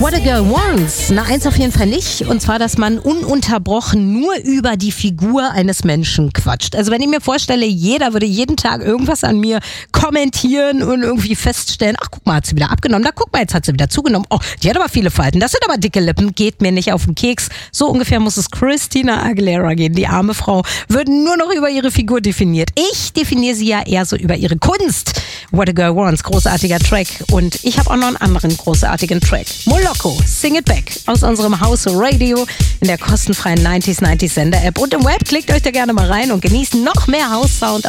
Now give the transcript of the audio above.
What a Girl Wants. Na, eins auf jeden Fall nicht. Und zwar, dass man ununterbrochen nur über die Figur eines Menschen quatscht. Also wenn ich mir vorstelle, jeder würde jeden Tag irgendwas an mir kommentieren und irgendwie feststellen, ach guck mal, hat sie wieder abgenommen, da guck mal, jetzt hat sie wieder zugenommen. Oh, die hat aber viele Falten, das sind aber dicke Lippen, geht mir nicht auf den Keks. So ungefähr muss es Christina Aguilera gehen. Die arme Frau wird nur noch über ihre Figur definiert. Ich definiere sie ja eher so über ihre Kunst. What a Girl Wants, großartiger Track. Und ich habe auch noch einen anderen großartigen Track. Moloko, Sing It Back aus unserem House Radio in der kostenfreien 90s Sender App und im Web. Klickt euch da gerne mal rein und genießt noch mehr House Sound